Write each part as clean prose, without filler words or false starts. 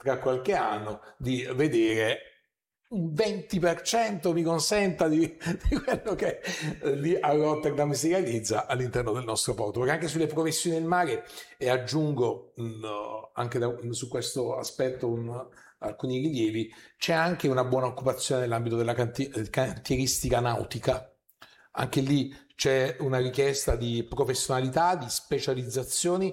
tra qualche anno di vedere un 20% mi consenta di quello che lì a Rotterdam si realizza all'interno del nostro porto, perché anche sulle professioni del mare, e aggiungo anche su questo aspetto alcuni rilievi, c'è anche una buona occupazione nell'ambito della cantieristica nautica. Anche lì c'è una richiesta di professionalità, di specializzazioni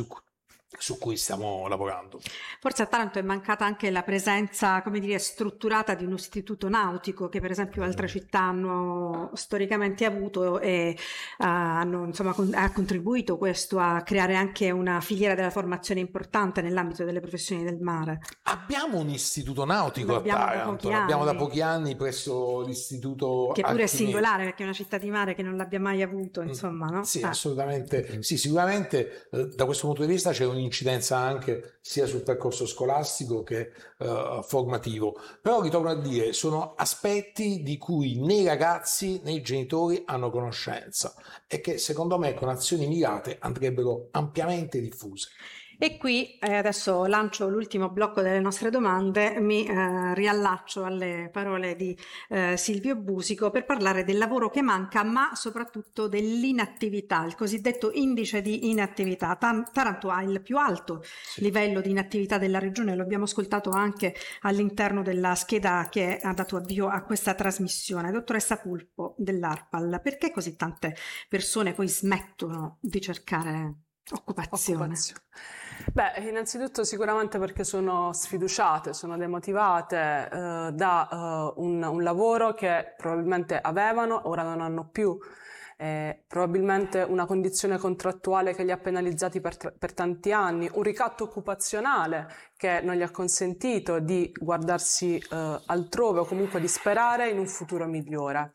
su cui stiamo lavorando. Forse a Taranto è mancata anche la presenza, come dire, strutturata di un istituto nautico che per esempio altre città hanno storicamente avuto, e hanno, insomma, ha contribuito questo a creare anche una filiera della formazione importante nell'ambito delle professioni del mare. Abbiamo un istituto nautico a Taranto, l'abbiamo da pochi anni presso l'istituto, che pure è singolare perché è una città di mare che non l'abbia mai avuto, insomma, no? Sì, assolutamente. Sì, sicuramente da questo punto di vista c'è un'incidenza anche sia sul percorso scolastico che formativo, però ritorno a dire, sono aspetti di cui né i ragazzi né i genitori hanno conoscenza e che secondo me con azioni mirate andrebbero ampiamente diffuse. E qui adesso lancio l'ultimo blocco delle nostre domande, mi riallaccio alle parole di Silvio Busico per parlare del lavoro che manca, ma soprattutto dell'inattività, il cosiddetto indice di inattività. Taranto ha il più alto livello di inattività della regione, lo abbiamo ascoltato anche all'interno della scheda che ha dato avvio a questa trasmissione. Dottoressa Pulpo dell'ARPAL, perché così tante persone poi smettono di cercare occupazione? Beh, innanzitutto sicuramente perché sono sfiduciate, sono demotivate da un lavoro che probabilmente avevano, ora non hanno più, probabilmente una condizione contrattuale che li ha penalizzati per tanti anni, un ricatto occupazionale che non gli ha consentito di guardarsi altrove o comunque di sperare in un futuro migliore.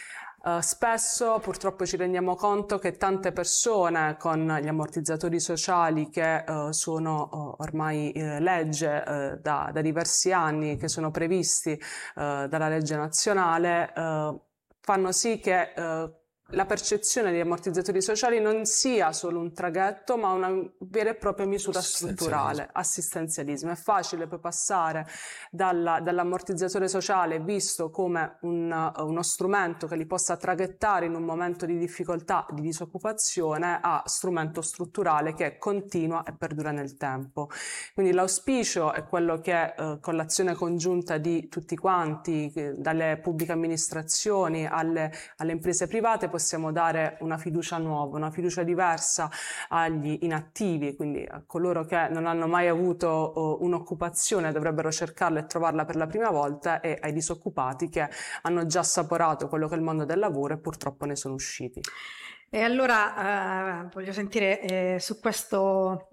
Spesso purtroppo ci rendiamo conto che tante persone con gli ammortizzatori sociali che sono ormai legge da diversi anni, che sono previsti dalla legge nazionale, fanno sì che la percezione degli ammortizzatori sociali non sia solo un traghetto, ma una vera e propria misura strutturale, assistenzialismo. È facile poi passare dall'ammortizzatore sociale visto come uno strumento che li possa traghettare in un momento di difficoltà, di disoccupazione, a strumento strutturale che continua e perdura nel tempo. Quindi l'auspicio è quello che con l'azione congiunta di tutti quanti, dalle pubbliche amministrazioni alle imprese private, possiamo dare una fiducia nuova, una fiducia diversa agli inattivi, quindi a coloro che non hanno mai avuto un'occupazione, dovrebbero cercarla e trovarla per la prima volta, e ai disoccupati che hanno già assaporato quello che è il mondo del lavoro e purtroppo ne sono usciti. E allora voglio sentire su questo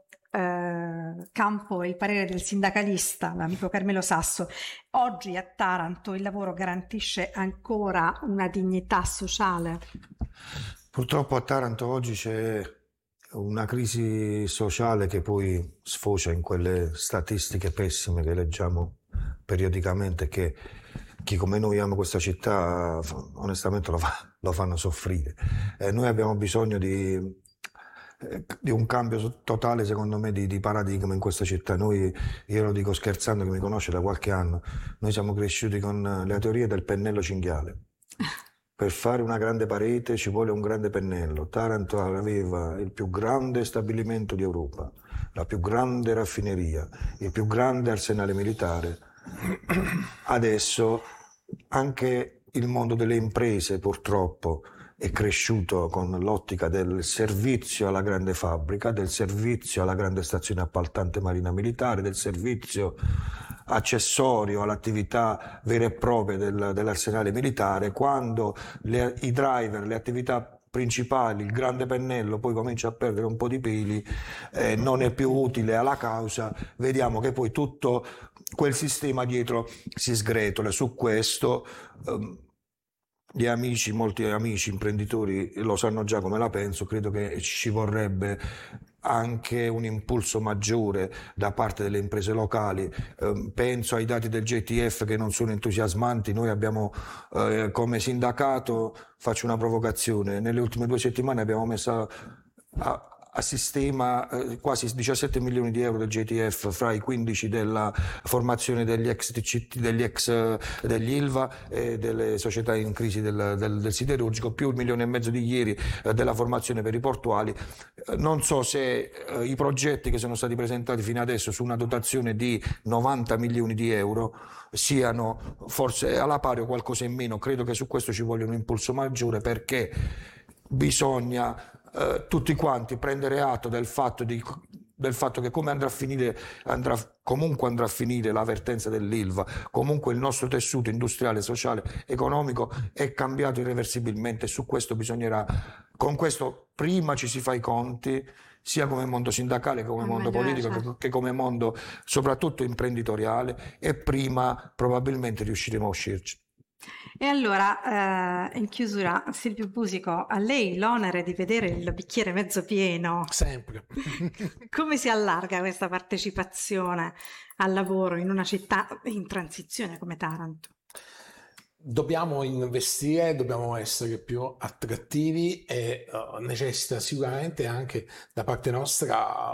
campo il parere del sindacalista, l'amico Carmelo Sasso. Oggi a Taranto il lavoro garantisce ancora una dignità sociale? Purtroppo a Taranto oggi c'è una crisi sociale che poi sfocia in quelle statistiche pessime che leggiamo periodicamente, che chi come noi ama questa città onestamente lo fanno soffrire. Noi abbiamo bisogno di un cambio totale, secondo me, di paradigma in questa città. Io lo dico scherzando, che mi conosce da qualche anno, noi siamo cresciuti con la teoria del pennello cinghiale. Per fare una grande parete ci vuole un grande pennello. Taranto aveva il più grande stabilimento di Europa, la più grande raffineria, il più grande arsenale militare. Adesso anche il mondo delle imprese purtroppo è cresciuto con l'ottica del servizio alla grande fabbrica, del servizio alla grande stazione appaltante marina militare, del servizio accessorio all'attività vera e propria dell'arsenale militare. Quando i driver, le attività principali, il grande pennello poi comincia a perdere un po' di peli, non è più utile alla causa, vediamo che poi tutto quel sistema dietro si sgretola. Su questo molti amici imprenditori lo sanno già come la penso. Credo che ci vorrebbe anche un impulso maggiore da parte delle imprese locali. Penso ai dati del JTF che non sono entusiasmanti. Noi abbiamo come sindacato, faccio una provocazione, nelle ultime 2 settimane abbiamo messo a sistema quasi 17 milioni di euro del JTF fra i 15 della formazione degli ex TCT, degli ILVA e delle società in crisi del siderurgico, più 1,5 milioni di ieri della formazione per i portuali. Non so se i progetti che sono stati presentati fino adesso su una dotazione di 90 milioni di euro siano forse alla pari o qualcosa in meno. Credo che su questo ci voglia un impulso maggiore, perché bisogna tutti quanti prendere atto del fatto che come comunque andrà a finire la vertenza dell'ILVA, comunque il nostro tessuto industriale, sociale, economico è cambiato irreversibilmente, e su questo con questo prima ci si fa i conti, sia come mondo sindacale che come mondo politico, che come mondo soprattutto imprenditoriale, e prima probabilmente riusciremo a uscirci. E allora, in chiusura, Silvio Busico, a lei l'onere di vedere il bicchiere mezzo pieno. Sempre. Come si allarga questa partecipazione al lavoro in una città in transizione come Taranto? Dobbiamo investire, dobbiamo essere più attrattivi, e necessita sicuramente anche da parte nostra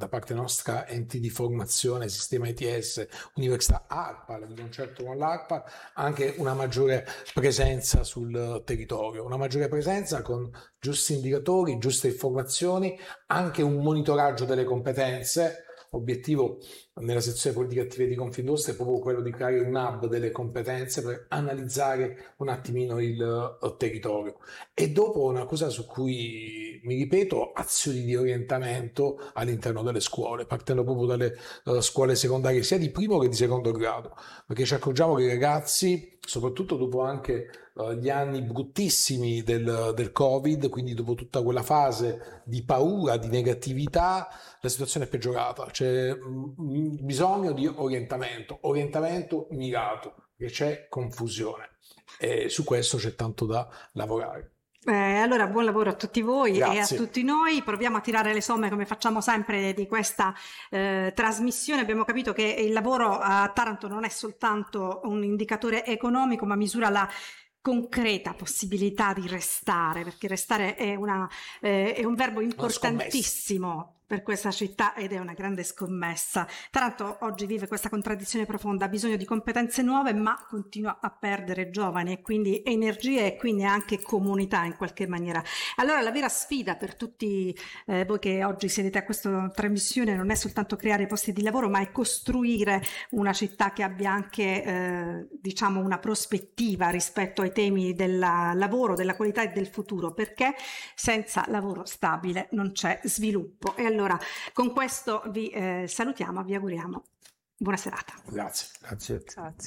enti di formazione, sistema ITS, Università ARPA, di concerto con l'ARPA, anche una maggiore presenza sul territorio, una maggiore presenza con giusti indicatori, giuste informazioni, anche un monitoraggio delle competenze. Obiettivo nella sezione politiche attive di Confindustria è proprio quello di creare un hub delle competenze per analizzare un attimino il territorio. E dopo, una cosa su cui mi ripeto, azioni di orientamento all'interno delle scuole, partendo proprio dalle scuole secondarie sia di primo che di secondo grado, perché ci accorgiamo che i ragazzi, soprattutto dopo anche gli anni bruttissimi del Covid, quindi dopo tutta quella fase di paura, di negatività, la situazione è peggiorata. C'è bisogno di orientamento mirato, perché c'è confusione, e su questo c'è tanto da lavorare. Allora buon lavoro a tutti voi. Grazie. E a tutti noi. Proviamo a tirare le somme, come facciamo sempre, di questa trasmissione. Abbiamo capito che il lavoro a Taranto non è soltanto un indicatore economico, ma misura la concreta possibilità di restare, perché restare è un verbo importantissimo per questa città ed è una grande scommessa. Taranto oggi vive questa contraddizione profonda, ha bisogno di competenze nuove, ma continua a perdere giovani e quindi energie e quindi anche comunità in qualche maniera. Allora la vera sfida per tutti voi che oggi sedete a questa trasmissione non è soltanto creare posti di lavoro, ma è costruire una città che abbia anche diciamo una prospettiva rispetto ai temi del lavoro, della qualità e del futuro, perché senza lavoro stabile non c'è sviluppo. E allora con questo vi salutiamo, vi auguriamo buona serata. Grazie.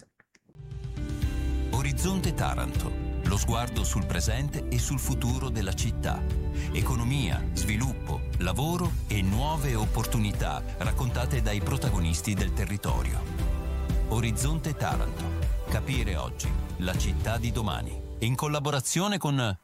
Orizzonte Taranto, lo sguardo sul presente e sul futuro della città. Economia, sviluppo, lavoro e nuove opportunità raccontate dai protagonisti del territorio. Orizzonte Taranto, capire oggi la città di domani. In collaborazione con